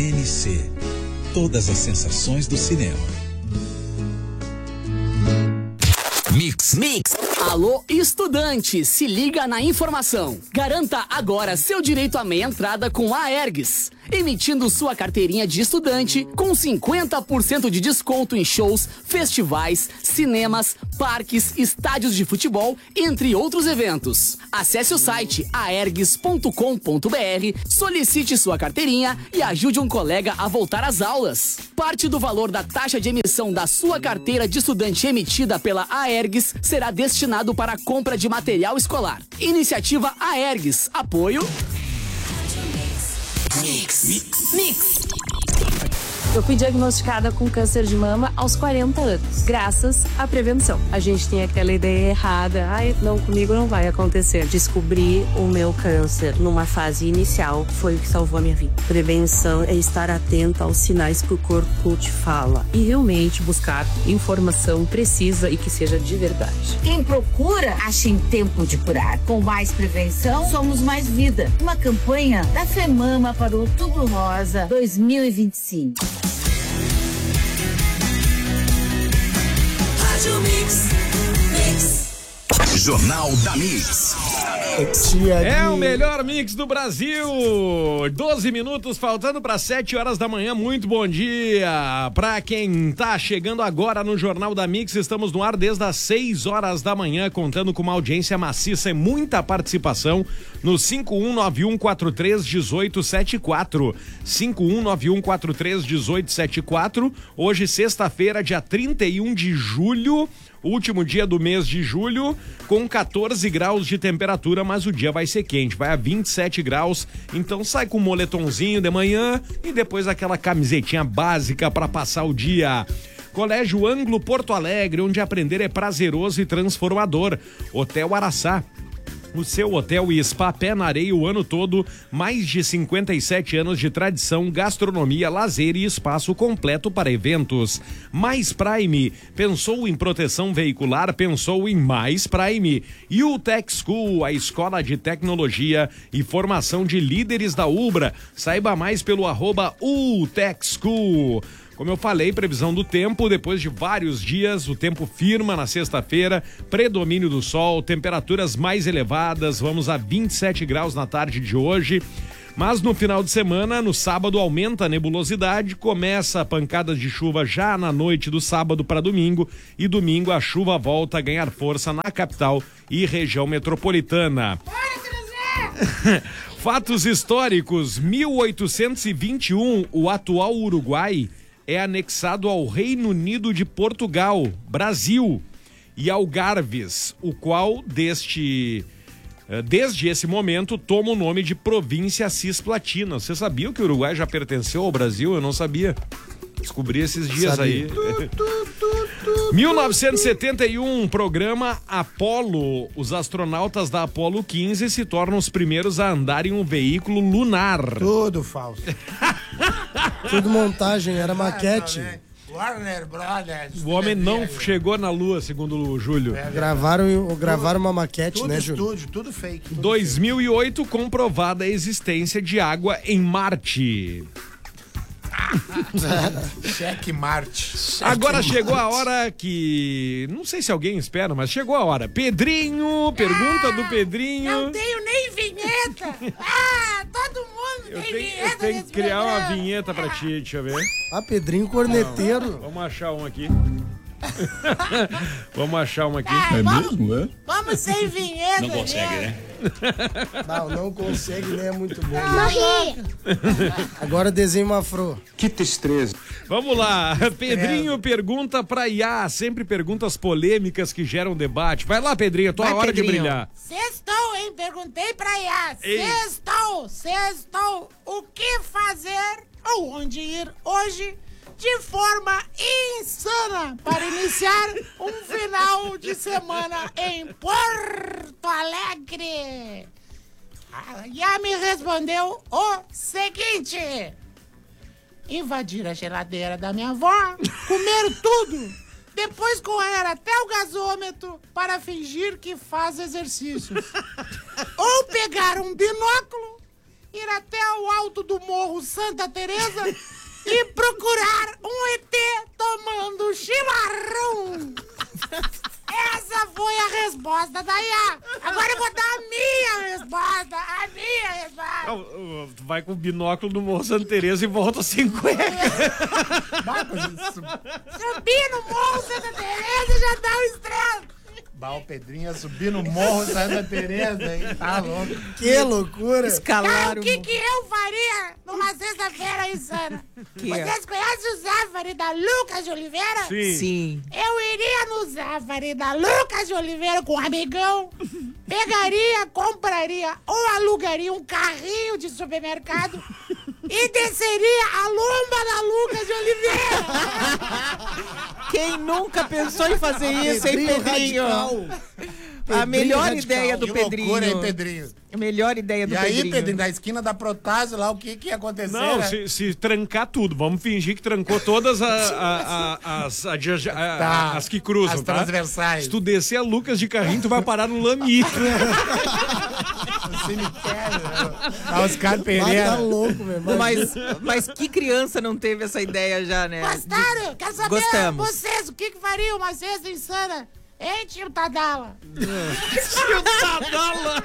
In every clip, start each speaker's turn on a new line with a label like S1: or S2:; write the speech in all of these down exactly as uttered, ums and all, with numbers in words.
S1: M C. Todas as sensações do cinema.
S2: Mix. Mix.
S3: Alô, estudante, se liga na informação. Garanta agora seu direito à meia entrada com a Aergs, emitindo sua carteirinha de estudante com cinquenta por cento de desconto em shows, festivais, cinemas, parques, estádios de futebol, entre outros eventos. Acesse o site aergs ponto com ponto br, solicite sua carteirinha e ajude um colega a voltar às aulas. Parte do valor da taxa de emissão da sua carteira de estudante emitida pela Aergs será destinado para a compra de material escolar. Iniciativa Aergs. Apoio
S2: Mix. Mix. Mix.
S4: Eu fui diagnosticada com câncer de mama aos quarenta anos, graças à prevenção. A gente tem aquela ideia errada, ai, não, comigo não vai acontecer. Descobrir o meu câncer numa fase inicial foi o que salvou a minha vida. Prevenção é estar atenta aos sinais que o corpo te fala e realmente buscar informação precisa e que seja de verdade.
S5: Quem procura, acha em tempo de curar. Com mais prevenção, somos mais vida. Uma campanha da FEMAMA para o Outubro Rosa dois mil e vinte e cinco.
S2: Mix. Mix. Jornal da Mix.
S6: É o melhor mix do Brasil. doze minutos faltando para sete horas da manhã. Muito bom dia para quem tá chegando agora no Jornal da Mix. Estamos no ar desde as seis horas da manhã, contando com uma audiência maciça e muita participação no cinco um nove um quatro três um oito sete quatro. cinco um nove um quatro três um oito sete quatro. Hoje, sexta-feira, dia trinta e um de julho. Último dia do mês de julho, com quatorze graus de temperatura, mas o dia vai ser quente, vai a vinte e sete graus, então sai com um moletomzinho de manhã e depois aquela camisetinha básica para passar o dia. Colégio Ângulo Porto Alegre, onde aprender é prazeroso e transformador. Hotel Araçá. O seu hotel e spa pé na areia o ano todo, mais de cinquenta e sete anos de tradição, gastronomia, lazer e espaço completo para eventos. Mais Prime, pensou em proteção veicular, pensou em Mais Prime. E o Tech School, a escola de tecnologia e formação de líderes da Ubra. Saiba mais pelo arroba U Tech School. Como eu falei, previsão do tempo, depois de vários dias, o tempo firma na sexta-feira, predomínio do sol, temperaturas mais elevadas, vamos a vinte e sete graus na tarde de hoje. Mas no final de semana, no sábado, aumenta a nebulosidade, começa a pancada de chuva já na noite do sábado para domingo, e domingo a chuva volta a ganhar força na capital e região metropolitana. Fatos históricos: mil oitocentos e vinte e um, o atual Uruguai é anexado ao Reino Unido de Portugal, Brasil, e Algarves, o qual deste, desde esse momento toma o nome de Província Cisplatina. Você sabia que o Uruguai já pertenceu ao Brasil? Eu não sabia. Descobri esses dias sabia. aí. mil novecentos e setenta e um, programa Apollo. Os astronautas da Apollo quinze se tornam os primeiros a andar em um veículo lunar.
S7: Tudo falso. Tudo montagem, era maquete.
S8: Warner Brothers.
S6: O homem não chegou na Lua, segundo o Júlio.
S7: É, gravaram, gravaram uma maquete,
S8: tudo
S7: né, Júlio?
S8: Tudo, tudo fake. Tudo
S6: dois mil e oito, fake. Comprovada a existência de água em Marte.
S8: Cheque Marte.
S6: Agora chegou a hora que... Não sei se alguém espera, mas chegou a hora. Pedrinho, pergunta ah, do Pedrinho.
S9: Não tenho nem vinheta. Ah, todo mundo
S6: eu
S9: tem
S6: tenho,
S9: vinheta.
S6: Eu tenho que criar
S9: programa.
S6: uma vinheta pra ti, deixa eu ver.
S7: Ah, Pedrinho corneteiro.
S6: Não, vamos achar um aqui. Vamos achar uma aqui.
S9: Ah,
S6: é
S9: vamos,
S6: mesmo, é?
S9: Vamos sem vinheta.
S6: Não consegue, né?
S7: Não, não consegue, nem é muito bom.
S9: Morri.
S7: Agora desenha uma afro.
S6: Que tristeza. Vamos lá. Pedrinho pergunta pra Iá. Sempre perguntas polêmicas que geram debate. Vai lá, Pedrinho, tua
S9: Vai,
S6: hora
S9: Pedrinho.
S6: de brilhar.
S9: Sextou, hein? Perguntei pra Iá.
S6: Ei.
S9: Sextou, sextou. O que fazer ou onde ir hoje de forma insana para iniciar um final de semana em Porto Alegre? A Iá me respondeu o seguinte: invadir a geladeira da minha avó, comer tudo, depois correr até o gasômetro para fingir que faz exercícios. Ou pegar um binóculo ir até o alto do Morro Santa Teresa e procurar um E T tomando chimarrão. Essa foi a resposta da I A. Agora eu vou dar a minha resposta. A minha resposta.
S6: Tu vai com o binóculo no Morro Santa Teresa e volta sem cueca.
S9: Subir no Morro Santa Teresa já dá um estresse.
S8: Bah, o Pedrinho ia subir no Morro Santa Teresa, hein? Tá louco.
S7: Que loucura.
S9: Cara, o que que eu faria numa sexta-feira insana?
S10: Que
S9: Vocês conhecem o Zafari da Lucas de Oliveira?
S6: Sim.
S10: Sim.
S9: Eu iria no Zafari da Lucas de Oliveira com um amigão, pegaria, compraria ou alugaria um carrinho de supermercado e desceria a lomba da Lucas de Oliveira.
S10: Quem nunca pensou em fazer isso, hein,
S7: Pedrinho
S10: Pedrinho?
S7: radical.
S10: A melhor
S7: radical.
S10: ideia do
S8: Que
S10: Pedrinho.
S8: loucura, hein, Pedrinho?
S10: A melhor ideia do
S8: E aí,
S10: Pedrinho.
S8: Pedrinho, na esquina da Protásio lá, o que que ia acontecer?
S6: Não,
S8: né?
S6: se, se trancar tudo, vamos fingir que trancou todas a- a- a- as, a- a-
S8: Tá.
S6: as que cruzam,
S8: As
S6: tá?
S8: transversais.
S6: Se tu descer a Lucas de carrinho, tu vai parar no Lami.
S8: No cemitério, né? Ah, Oscar
S7: Mas
S8: Pereira.
S7: tá louco, meu.
S10: Mas, mas que criança não teve essa ideia já, né?
S9: Gostaram? Quero saber
S10: Gostamos.
S9: vocês, o que que faria uma sexta insana? Hein, tio Tadala?
S6: Tio Tadala!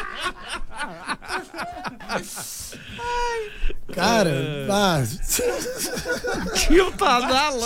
S7: Cara, ah,
S6: Tio Tadala!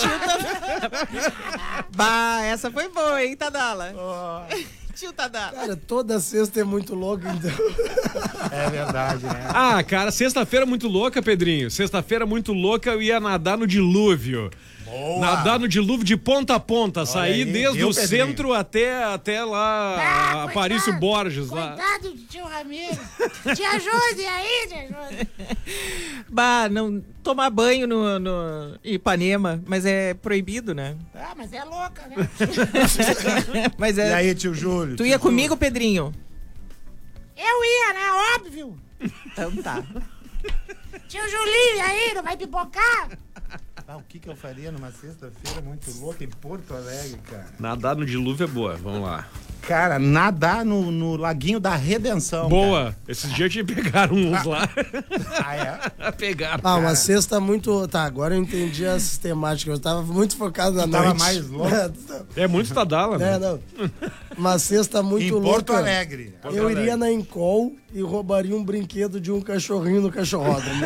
S10: Bah, essa foi boa, hein, Tadala? Tio Tadala.
S7: cara, toda sexta é muito louco, então.
S8: É verdade, né?
S6: Ah, cara, sexta-feira muito louca, Pedrinho. Sexta-feira muito louca, eu ia nadar no dilúvio.
S8: Boa.
S6: Nadar no dilúvio de ponta a ponta, sair
S8: aí,
S6: desde
S8: viu,
S6: o
S8: Pedrinho?
S6: centro até, até lá,
S9: Ah,
S6: Aparício
S9: coitado.
S6: Borges. Lá.
S9: Coitado de tio Ramiro. Te ajude aí, te ajude.
S10: Bah, não tomar banho no, no Ipanema, mas é proibido, né?
S9: Ah, mas é louca, né?
S10: Mas
S8: E
S10: é.
S8: aí, tio Júlio?
S10: Tu ia comigo, Pedrinho?
S9: Eu ia, né? Óbvio.
S10: Então tá.
S9: Tio Julinho, e aí, não vai pipocar?
S8: Ah, o que que eu faria numa sexta-feira muito louca em Porto Alegre, cara?
S6: Nadar no dilúvio é boa, vamos lá.
S8: Cara, nadar no, no Laguinho da Redenção.
S6: Boa, esses dias te pegaram uns lá.
S8: Cara. Ah, é?
S6: Pegaram.
S7: Ah, uma sexta muito. Tá, agora eu entendi a sistemática. Eu tava muito focado na
S8: Tu
S7: noite.
S8: tava mais louco?
S6: É muito Tadala,
S7: É,
S6: né?
S7: não. Uma cesta muito
S8: Em
S7: louca.
S8: Porto Alegre.
S7: Eu iria na Encol e roubaria um brinquedo de um cachorrinho no cachorródromo.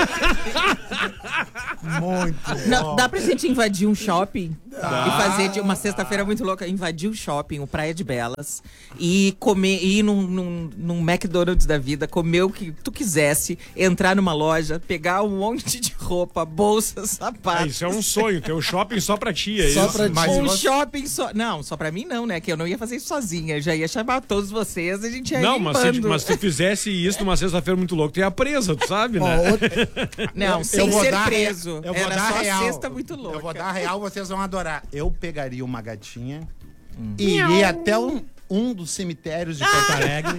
S8: Muito
S10: Não,
S8: bom.
S10: dá pra gente invadir um shopping e fazer de uma sexta-feira muito louca, invadir o shopping, o Praia de Belas, e comer, ir num, num, num McDonald's da vida, comer o que tu quisesse, entrar numa loja, pegar um monte de roupa, bolsas,
S6: Ah,
S10: sapatos.
S6: isso é um sonho, ter um shopping só pra ti, é
S7: Só
S6: isso?
S7: pra ti.
S8: Mas
S10: Um
S8: você-
S10: shopping só. Não, só pra mim não, né? Que eu não ia fazer isso sozinha. Eu já ia chamar todos vocês e a gente ia
S6: Não,
S10: ir em
S6: mas se,
S10: bando.
S6: mas se tu fizesse isso numa sexta-feira muito louca, tu ia presa, tu sabe,
S7: Ó,
S6: né?
S7: outro-
S10: Não,
S8: Eu
S10: sem
S8: vou
S10: ser
S8: dar re-
S10: preso.
S8: Eu vou
S10: Era
S8: dar
S10: só
S8: real.
S10: sexta muito louca.
S8: Eu vou dar real, vocês vão adorar. Eu pegaria uma gatinha e iria até um, um dos cemitérios de Porto Alegre.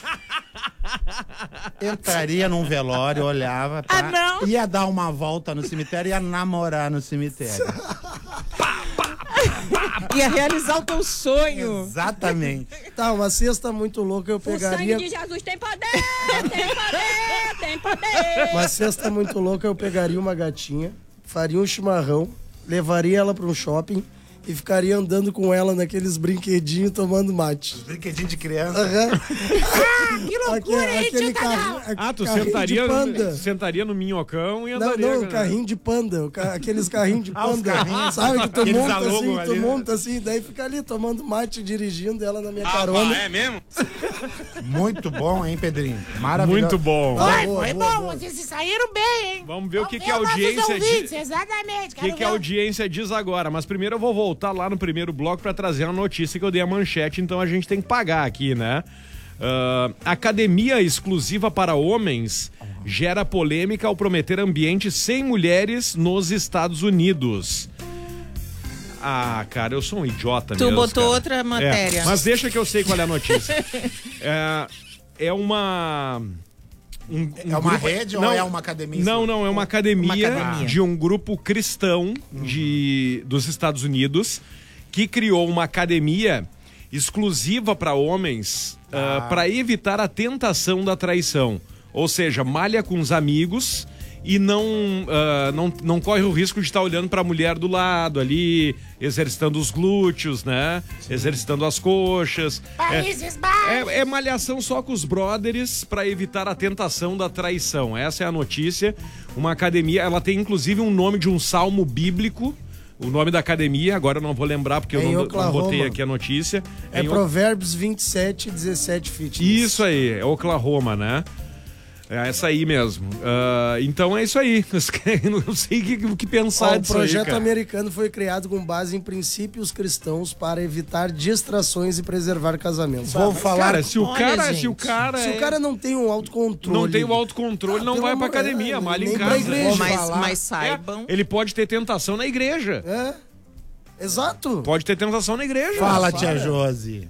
S8: Entraria num velório, olhava, tá?
S10: Ah, não.
S8: Ia dar uma volta no cemitério e ia namorar no cemitério.
S10: Ia realizar o teu sonho.
S8: Exatamente.
S7: Tá, uma cesta muito louca eu pegaria.
S11: Jesus tem poder, tem poder, tem poder.
S7: Uma cesta muito louca eu pegaria uma gatinha, faria um chimarrão, levaria ela pra um shopping e ficaria andando com ela naqueles brinquedinhos tomando mate.
S8: Brinquedinho de criança.
S7: Aham.
S9: Ah, que loucura,
S7: Aquele,
S9: hein,
S7: aquele
S9: tio Tadala?
S7: carrinho,
S6: Ah, tu
S7: carrinho
S6: sentaria,
S7: de panda.
S6: sentaria no minhocão e
S7: Não,
S6: andaria.
S7: não,
S6: né?
S7: o carrinho de panda, o ca- aqueles carrinhos de
S8: Ah, os
S7: panda,
S8: carrinhos.
S7: sabe, que tu
S8: Aqueles
S7: monta
S8: alugam
S7: assim, tu
S8: ali, né?
S7: monta assim, daí fica ali tomando mate, dirigindo ela na minha carona.
S6: mesmo?
S8: Muito bom, hein, Pedrinho? Maravilhoso.
S6: Muito bom.
S7: Ah,
S9: Oi,
S7: boa,
S9: foi
S7: boa,
S9: bom,
S7: boa.
S9: vocês se saíram bem, hein?
S6: Vamos ver o que, que a
S9: nossos
S6: audiência
S9: ouvintes,
S6: diz.
S9: Exatamente.
S6: O
S9: quero
S6: que, que a
S9: ver.
S6: audiência diz agora? Mas primeiro eu vou voltar lá no primeiro bloco pra trazer uma notícia que eu dei a manchete, então a gente tem que pagar aqui, né? Ah, academia exclusiva para homens gera polêmica ao prometer ambiente sem mulheres nos Estados Unidos. Ah, cara, eu sou um idiota
S10: Tu
S6: mesmo.
S10: botou
S6: cara.
S10: outra matéria.
S6: É, mas deixa que eu sei qual é a notícia. é, é uma... um- um
S8: É uma
S6: grupo-
S8: rede ou
S6: Não,
S8: é uma academia?
S6: Não, não, é uma academia,
S10: Uma academia.
S6: de um grupo cristão de, dos Estados Unidos que criou uma academia exclusiva para homens para evitar a tentação da traição. Ou seja, malha com os amigos e não, uh, não, não corre o risco de estar olhando para a mulher do lado ali, exercitando os glúteos, né? Sim. Exercitando as coxas.
S9: Países
S6: é,
S9: Baixos!
S6: É, é malhação só com os brothers para evitar a tentação da traição. Essa é a notícia. Uma academia, ela tem inclusive um nome de um salmo bíblico. O nome da academia, agora eu não vou lembrar porque é eu não, não botei aqui a notícia.
S7: É, é Provérbios vinte e sete, dezessete Fitness.
S6: Isso aí, é Oklahoma, né? É essa aí mesmo. Uh, então é isso aí. Não sei o que, o que pensar
S7: Ó,
S6: disso
S7: O projeto
S6: aí, cara.
S7: americano foi criado com base em princípios cristãos para evitar distrações e preservar casamentos.
S6: Vou falar, cara, se o
S7: Olha,
S6: cara,
S7: gente,
S6: se o cara,
S7: se
S6: é...
S7: o cara não tem um autocontrole,
S6: não tem o autocontrole, ah, não vai pra academia,
S7: é,
S6: malha em
S7: nem
S6: casa.
S7: pra igreja.
S10: Mas, mas saibam.
S6: É, ele pode ter tentação na igreja.
S7: É. Exato.
S6: Pode ter tentação na igreja.
S8: Fala, tia Josi.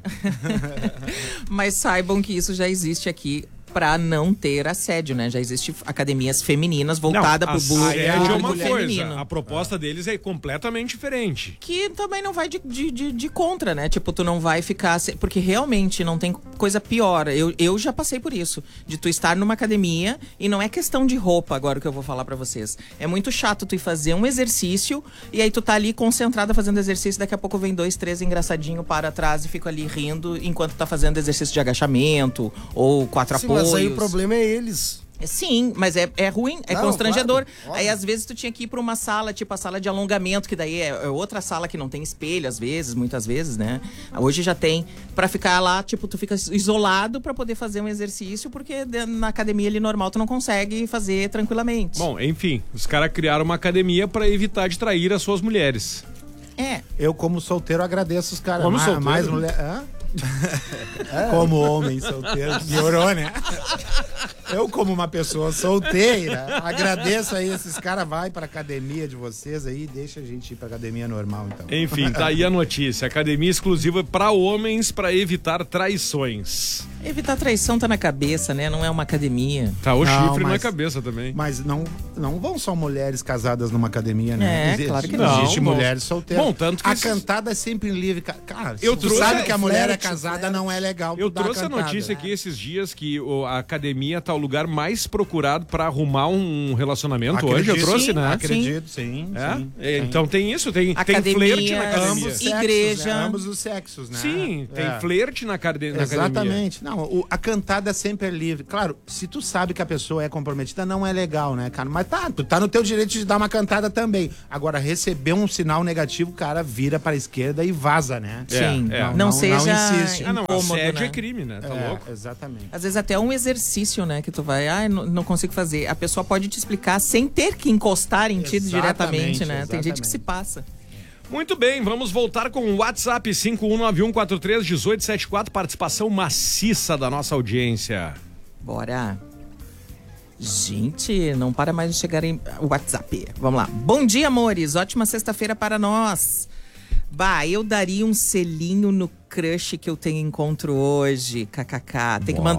S10: Mas saibam que isso já existe aqui pra não ter assédio, né? Já existe academias femininas voltadas pro público
S6: é uma coisa.
S10: feminino.
S6: A proposta deles é completamente diferente.
S10: Que também não vai de, de, de, de contra, né? Tipo, tu não vai ficar... Porque realmente não tem coisa pior. Eu, eu já passei por isso. De tu estar numa academia e não é questão de roupa agora que eu vou falar pra vocês. É muito chato tu ir fazer um exercício e aí tu tá ali concentrada fazendo exercício, daqui a pouco vem dois, três engraçadinhos para trás e fica ali rindo enquanto tá fazendo exercício de agachamento ou quatro
S7: Sim,
S10: apoios.
S7: mas aí o problema é eles.
S10: Sim, mas é, é ruim, é
S7: Não,
S10: constrangedor.
S7: claro, claro.
S10: Aí às vezes tu tinha que ir pra uma sala, tipo a sala de alongamento, que daí é, é outra sala que não tem espelho, às vezes, muitas vezes, né? Hoje já tem, pra ficar lá, tipo, tu fica isolado pra poder fazer um exercício, porque na academia ali normal tu não consegue fazer tranquilamente.
S6: Bom, enfim, os caras criaram uma academia pra evitar de trair as suas mulheres.
S10: É.
S8: Eu, como solteiro, agradeço os caras.
S6: Como
S8: mais,
S6: solteiro?
S8: mais mulher. Hã? É. Como homem solteiro, piorou, né? Eu, como uma pessoa solteira, agradeço aí esses caras. Vai pra academia de vocês aí, deixa a gente ir pra academia normal, então.
S6: Enfim, tá aí a notícia. Academia exclusiva pra homens pra evitar traições.
S10: Evitar traição tá na cabeça, né? Não é uma academia.
S6: Tá o
S8: Não,
S6: chifre
S8: mas-
S6: na cabeça também.
S8: Mas não, não vão só mulheres casadas numa academia, né?
S10: É,
S8: Existe,
S10: claro que
S6: não.
S8: Existe
S6: Não,
S8: mulheres solteiras.
S6: Bom, tanto que
S8: a
S6: esses-
S8: cantada é sempre livre. ca- Cara,
S6: Eu
S8: se tu
S6: trouxe-
S8: sabe que a mulher é
S7: flerte,
S8: casada,
S7: flerte.
S8: não é legal.
S6: Eu
S8: tu dar
S6: trouxe a
S8: cantada.
S6: notícia aqui esses dias que o- a academia tá o lugar mais procurado pra arrumar um relacionamento hoje. Eu
S8: Acredito,
S6: trouxe,
S8: sim,
S6: né?
S8: Acredito, sim.
S6: É?
S8: sim,
S6: É,
S8: sim.
S6: Então tem isso, tem, tem
S10: Academia,
S6: flerte na academia.
S8: Ambos os sexos,
S10: Igreja.
S8: né? Ambos os sexos, né?
S6: Sim, tem
S8: É.
S6: flerte na, cade- na academia.
S8: Exatamente. Não, o- a cantada sempre é livre. Claro, se tu sabe que a pessoa é comprometida, não é legal, né, cara? Mas tá, tu tá no teu direito de dar uma cantada também. Agora, receber um sinal negativo, o cara vira pra esquerda e vaza, né?
S10: Sim,
S6: é.
S10: não, seja
S8: insiste.
S6: Ah, não,
S10: incômodo,
S6: assédio
S10: né?
S6: é crime, né? Tá
S8: É,
S6: louco?
S8: exatamente.
S10: Às vezes até um exercício, né, que tu vai, ah, não, não consigo fazer. A pessoa pode te explicar sem ter que encostar em ti
S8: Exatamente,
S10: diretamente, né? Tem gente que
S8: exatamente.
S10: se passa.
S6: Muito bem, vamos voltar com o WhatsApp cinco um nove um quatro três um oito sete quatro, participação maciça da nossa audiência.
S10: Bora. Gente, não para mais de chegar em WhatsApp. Vamos lá. Bom dia, amores. Ótima sexta-feira para nós. Bah, eu daria um selinho no crush que eu tenho encontro hoje, kkk. Tem que, man-